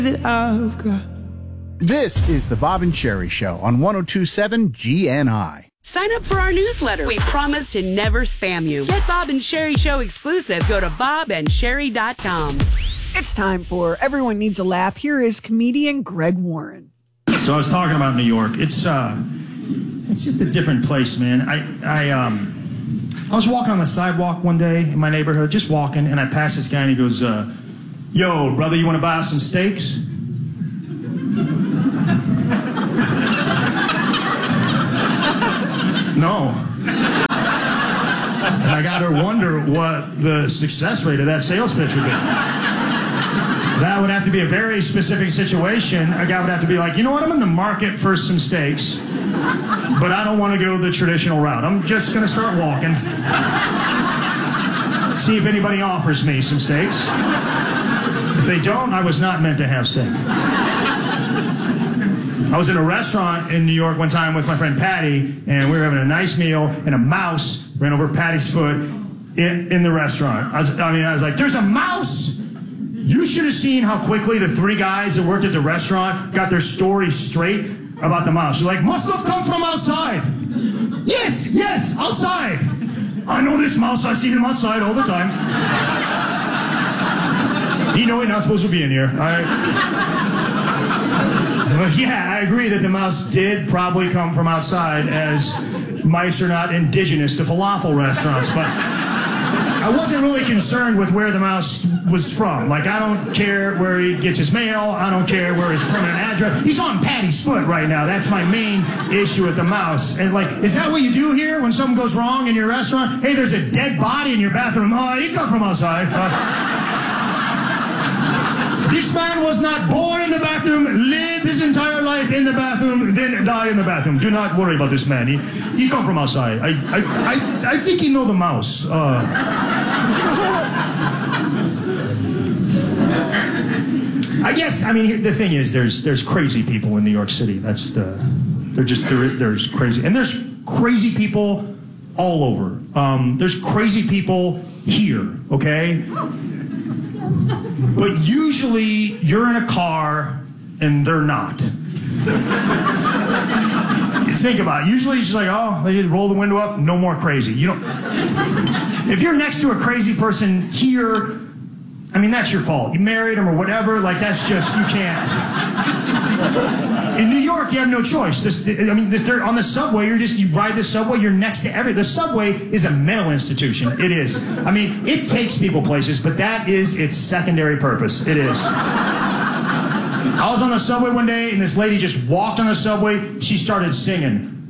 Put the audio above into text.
Of God. This is the Bob and Sherry Show on 102.7 GNI. Sign up for our newsletter. We promise to never spam you. Get Bob and Sherry Show exclusives. Go to bobandsherry.com. It's time for Everyone Needs a Laugh. Here is comedian Greg Warren. So I was talking about New York. It's just a different place, man. I was walking on the sidewalk one day in my neighborhood, just walking, and I passed this guy and he goes, "Yo, brother, you want to buy some steaks?" No. And I got to wonder what the success rate of that sales pitch would be. That would have to be a very specific situation. A guy would have to be like, you know what, I'm in the market for some steaks, but I don't want to go the traditional route. I'm just going to start walking. See if anybody offers me some steaks. If they don't, I was not meant to have steak. I was in a restaurant in New York one time with my friend Patty, and we were having a nice meal, and a mouse ran over Patty's foot in the restaurant. I was like, there's a mouse! You should have seen how quickly the three guys that worked at the restaurant got their story straight about the mouse. They're like, must have come from outside. Yes, outside. I know this mouse. I see him outside all the time. You know he's not supposed to be in here. Yeah, I agree that the mouse did probably come from outside, as mice are not indigenous to falafel restaurants, but I wasn't really concerned with where the mouse was from. Like, I don't care where he gets his mail. I don't care where his permanent address. He's on Patty's foot right now. That's my main issue with the mouse. And like, is that what you do here when something goes wrong in your restaurant? Hey, there's a dead body in your bathroom. Oh, he come from outside. This man was not born in the bathroom, live his entire life in the bathroom, then die in the bathroom. Do not worry about this man. He come from outside. I think he know the mouse. I guess, I mean, the thing is, there's crazy people in New York City. There's crazy. And there's crazy people all over. There's crazy people here, okay? But usually you're in a car and they're not. Think about it. Usually it's just like, oh, they just roll the window up, no more crazy. You don't. If you're next to a crazy person here, I mean, that's your fault. You married them or whatever, like that's just, you can't. In New York, you have no choice. They're on the subway, you ride the subway, you're next to the subway is a mental institution. It is. I mean, it takes people places, but that is its secondary purpose. It is. I was on the subway one day, and this lady just walked on the subway. She started singing,